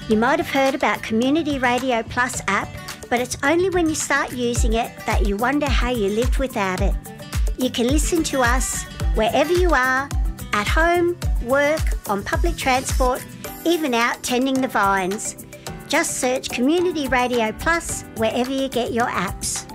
You might have heard about Community Radio Plus app, but it's only when you start using it that you wonder how you lived without it. You can listen to us wherever you are, at home, work, on public transport, even out tending the vines. Just search Community Radio Plus wherever you get your apps.